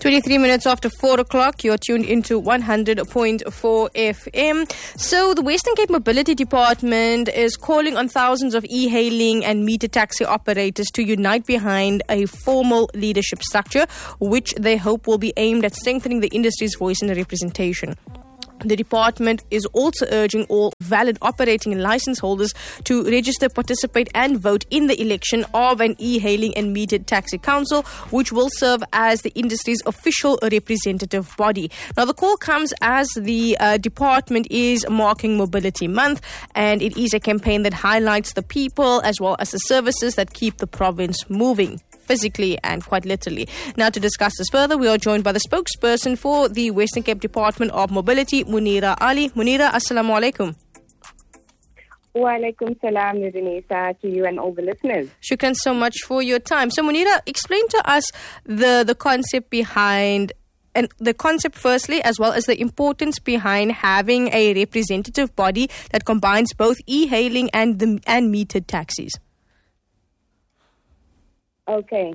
23 minutes after 4 o'clock, you're tuned into 100.4 FM. So the Western Cape Mobility Department is calling on thousands of e-hailing and meter taxi operators to unite behind a formal leadership structure, which they hope will be aimed at strengthening the industry's voice and representation. The department is also urging all valid operating license holders to register, participate and vote in the election of an e-hailing and metered taxi council, which will serve as the industry's official representative body. Now, the call comes as the department is marking Mobility Month, and it is a campaign that highlights the people as well as the services that keep the province moving, physically and quite literally. Now, to discuss this further, we are joined by the spokesperson for the Western Cape Department of Mobility, Munira Ali. Munira, assalamu alaikum. Wa alaikum salam, Renisa, to you and all the listeners. Shukran so much for your time. So, Munira, explain to us the concept behind, and the concept firstly, as well as the importance behind having a representative body that combines both e-hailing and metered taxis. Okay.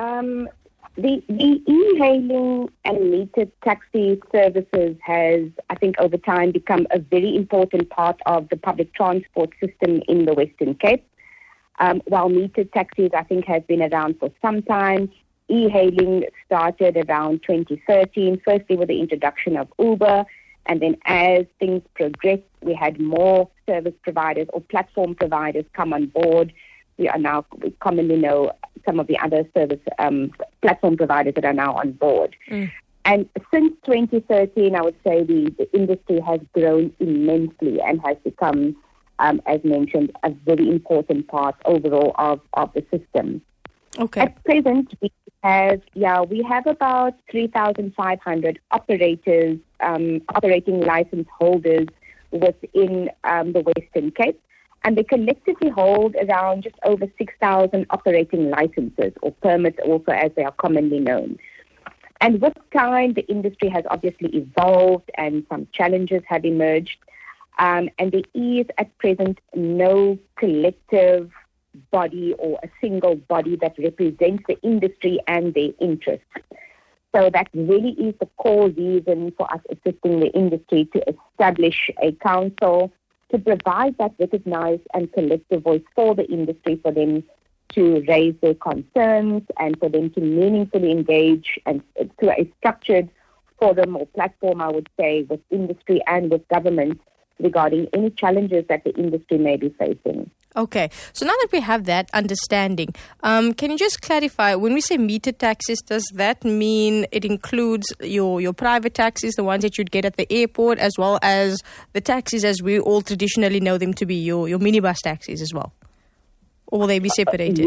The e-hailing and metered taxi services has, I think, over time become a very important part of the public transport system in the Western Cape. While metered taxis, I think, has been around for some time, e-hailing started around 2013, firstly with the introduction of Uber, and then as things progressed, we had more service providers or platform providers come on board. We commonly know some of the other service platform providers that are now on board. And since 2013, I would say the industry has grown immensely and has become, as mentioned, a very important part overall of the system. Okay. At present, we have about 3,500 operators, operating license holders within the Western Cape. And they collectively hold around just over 6,000 operating licenses, or permits also as they are commonly known. And with time, the industry has obviously evolved and some challenges have emerged. And there is at present no collective body or a single body that represents the industry and their interests. So that really is the core reason for us assisting the industry to establish a council to provide that recognized and collective voice for the industry, for them to raise their concerns and for them to meaningfully engage and through a structured forum or platform, I would say, with industry and with government regarding any challenges that the industry may be facing. Okay, so now that we have that understanding, can you just clarify, when we say metered taxis, does that mean it includes your private taxis, the ones that you'd get at the airport, as well as the taxis as we all traditionally know them to be, your minibus taxis as well? Or will they be separated?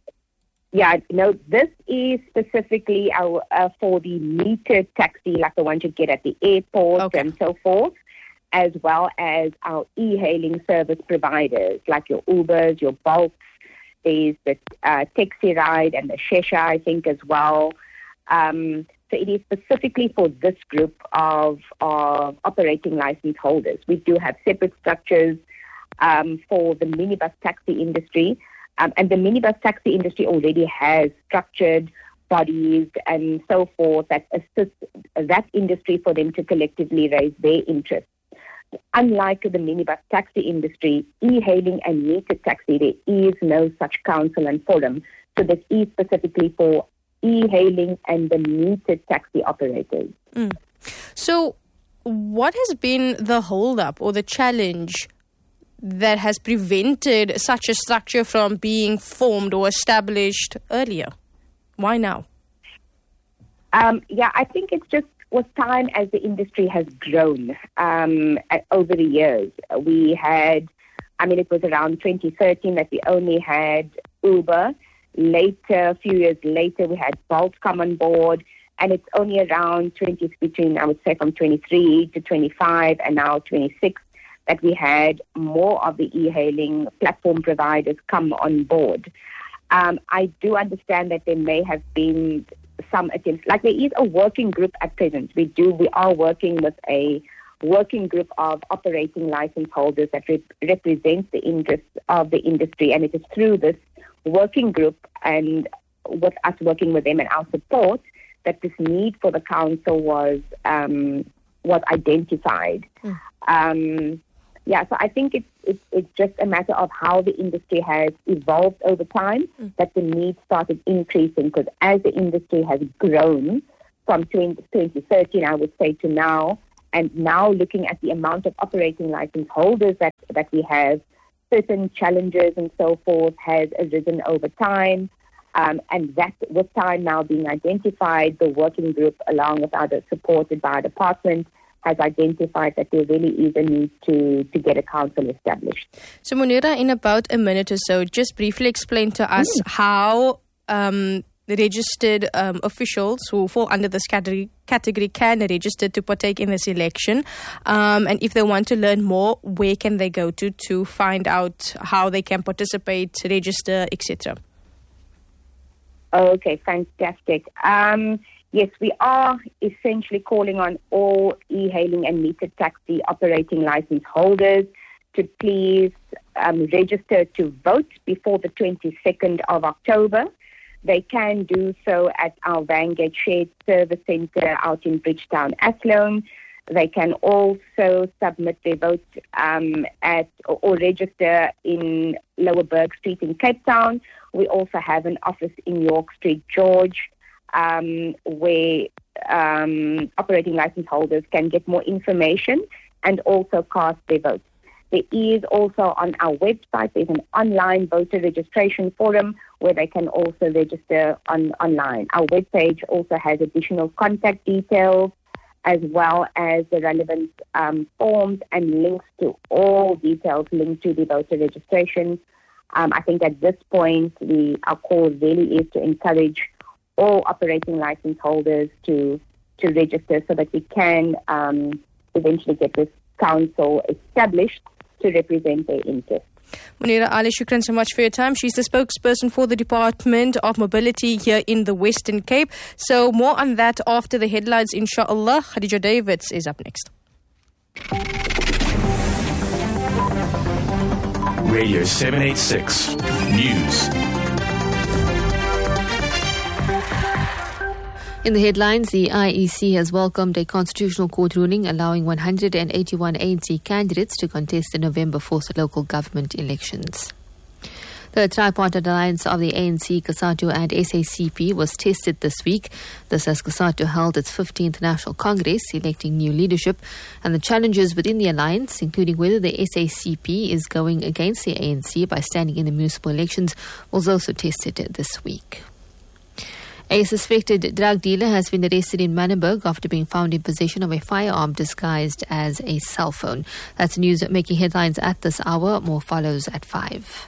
This is specifically for the metered taxi, like the ones you get at the airport and so forth, as well as our e-hailing service providers, like your Ubers, your Bolts. There's the Taxi Ride and the Shesha, I think, as well. So it is specifically for this group of operating license holders. We do have separate structures for the minibus taxi industry. And the minibus taxi industry already has structured bodies and so forth that assist that industry for them to collectively raise their interests. Unlike the minibus taxi industry, e-hailing and metered taxi, there is no such council and forum. So this is specifically for e-hailing and the metered taxi operators. So what has been the hold-up or the challenge that has prevented such a structure from being formed or established earlier? Why now? I think it's just with time as the industry has grown over the years. It was around 2013 that we only had Uber. Later, a few years later, we had Bolt come on board. And it's only around from 23 to 25 and now 26 that we had more of the e-hailing platform providers come on board. I do understand that there may have been some attempts, like there is a working group at present. We are working with a working group of operating license holders that represents the interests of the industry, and it is through this working group and with us working with them and our support that this need for the council was identified. So I think it's just a matter of how the industry has evolved over time, that the need started increasing, because as the industry has grown from 2013, I would say, to now, and now looking at the amount of operating license holders that we have, certain challenges and so forth has arisen over time. And that, with time now being identified, the working group, along with others supported by our department, has identified that there really is a need to get a council established. So Munira, in about a minute or so, just briefly explain to us how registered officials who fall under this category can register to partake in this election. And if they want to learn more, where can they go to find out how they can participate, register, etc.? Okay, fantastic. Yes, we are essentially calling on all e-hailing and metered taxi operating license holders to please register to vote before the 22nd of October. They can do so at our Vanguard Shared Service Centre out in Bridgetown, Athlone. They can also submit their vote or register in Lower Burg Street in Cape Town. We also have an office in York Street, George, where operating license holders can get more information and also cast their votes. There is also on our website, there's an online voter registration forum where they can also register online. Our webpage also has additional contact details as well as the relevant forms and links to all details linked to the voter registration. I think at this point, our call really is to encourage all operating license holders to register so that we can eventually get this council established to represent their interests. Munira Ali, shukran so much for your time. She's the spokesperson for the Department of Mobility here in the Western Cape. So more on that after the headlines, inshallah. Khadija Davids is up next. Radio 786 News. In the headlines, the IEC has welcomed a constitutional court ruling allowing 181 ANC candidates to contest the November 4th local government elections. The tripartite alliance of the ANC, COSATU and SACP was tested this week. This as COSATU held its 15th National Congress, electing new leadership, and the challenges within the alliance, including whether the SACP is going against the ANC by standing in the municipal elections, was also tested this week. A suspected drug dealer has been arrested in Manenberg after being found in possession of a firearm disguised as a cell phone. That's news making headlines at this hour. More follows at 5.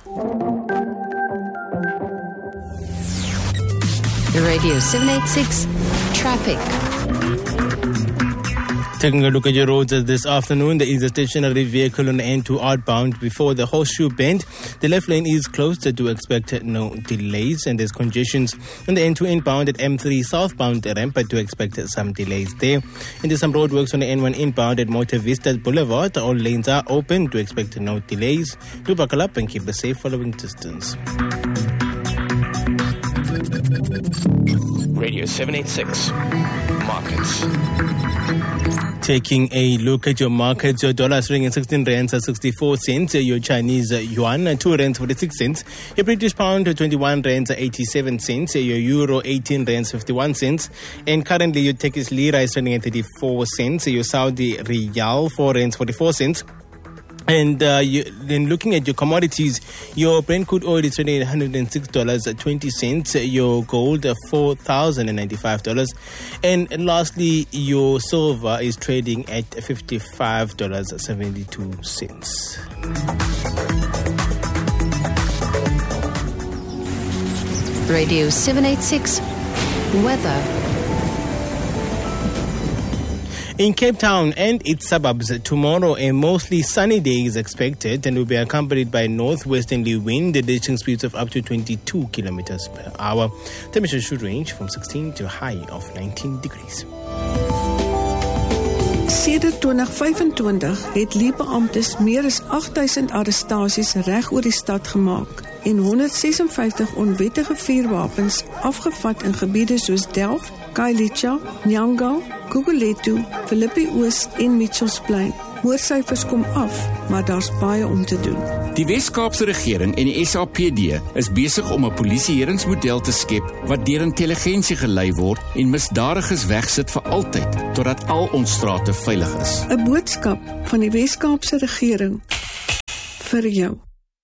Radio 786 Traffic. Taking a look at your roads this afternoon, there is a stationary vehicle on the N2 outbound before the Horseshoe Bend. The left lane is closed to expect no delays, and there's congestions on the N2 inbound at M3 southbound ramp to expect some delays there. And there's some roadworks on the N1 inbound at Motor Vista Boulevard. All lanes are open to expect no delays. Do buckle up and keep a safe following distance. Radio 786 Markets. Taking a look at your markets, your dollar is ringing 16 rands at 64 cents, your Chinese yuan 2 rands 46 cents, your British pound 21 rands 87 cents, your euro 18 rands 51 cents, and currently your Turkish lira is trading at 34 cents, your Saudi riyal 4 rands 44 cents. And then looking at your commodities, your Brent crude oil is trading at $106.20, your gold $4,095, and lastly your silver is trading at $55.72. Radio 786 Weather. In Cape Town and its suburbs, tomorrow a mostly sunny day is expected and will be accompanied by northwesterly wind reaching speeds of up to 22 kilometers per hour. Temperature should range from 16 to a high of 19 degrees. Sedert 2025 het leerbeamptes meer as 8000 arrestasies reg oor die stad gemaak. en 156 onwettige vuurwapens afgevat in gebiede soos Delft, Khayelitsha, Nyanga, Gugulethu, Philippi Oos en Mitchells Plain. Moordsyfers kom af, maar daar's baie om te doen. Die Wes-Kaapse regering en die SAPD is besig om 'n polisieeringsmodel te skep wat deur intelligensie gelei word en misdadigers wegsit vir altyd, totdat al ons strate veilig is. 'n Boodskap van die Wes-Kaapse regering vir jou.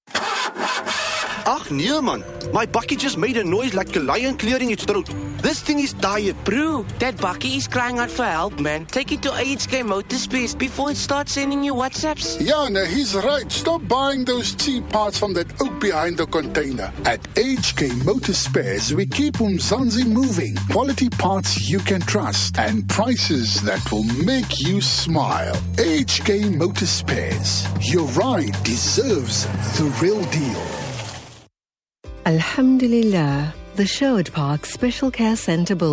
Ach nee man, my bakkie just made a noise like a lion clearing its throat. This thing is tired. Bro, that bakkie is crying out for help, man. Take it to AHK Motorspace before it starts sending you WhatsApps. Yeah, no, he's right. Stop buying those cheap parts from that oak behind the container. At AHK Motorspace, we keep Umzansi moving. Quality parts you can trust and prices that will make you smile. AHK Motorspace. Your ride deserves the real deal. Alhamdulillah, the Sherwood Park Special Care Centre building